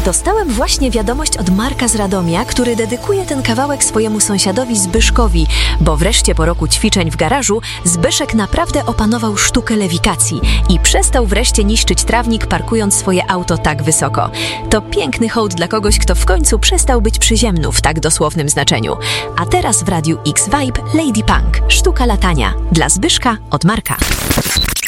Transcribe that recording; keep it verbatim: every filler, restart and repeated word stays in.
Dostałem właśnie wiadomość od Marka z Radomia, który dedykuje ten kawałek swojemu sąsiadowi Zbyszkowi, bo wreszcie po roku ćwiczeń w garażu Zbyszek naprawdę opanował sztukę lewitacji i przestał wreszcie niszczyć trawnik, parkując swoje auto tak wysoko. To piękny hołd dla kogoś, kto w końcu przestał być przyziemny w tak dosłownym znaczeniu. A teraz w Radiu X Vibe Lady Punk, sztuka latania. Dla Zbyszka od Marka.